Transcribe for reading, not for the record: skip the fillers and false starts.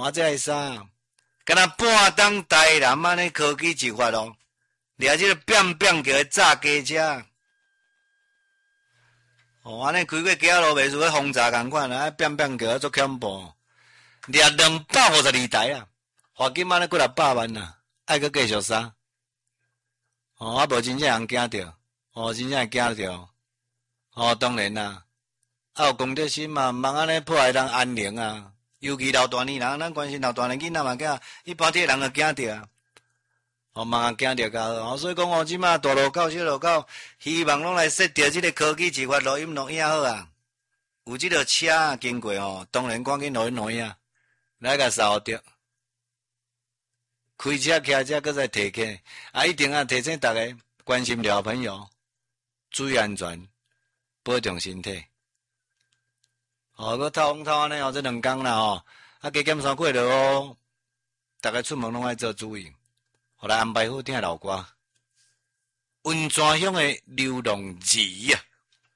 啊，这是啥？敢若半当台南安尼科技执法咯，掠即个变叫的炸鸡车。哦，安尼开个街路袂输个轰炸共款啊，变叫做恐怖。掠252台啊，罚金安尼几600万啊，爱搁继续杀。哦，啊无真正人惊着，哦，真正会惊着。哦，当然啦，有公德心嘛，毋茫安尼破坏人安宁啊。尤其老大年人，咱关心老大年囡仔嘛惊，一般这人就惊着啊。哦，茫人惊着较好，所以讲哦，即马大路口、小路口，希望拢来设定即个科技执法录音好啊。有即个车经过哦，当然赶紧录音啊，来甲扫着。开车、骑车，搁再提起，啊，一定要提醒大家关心小朋友，注意安全，保重身体。哦，搁透风透安尼哦，这2天啦哦，啊，加减3过落哦，大家出门拢爱做注意，互来安排好听老歌。温泉乡的流浪儿啊。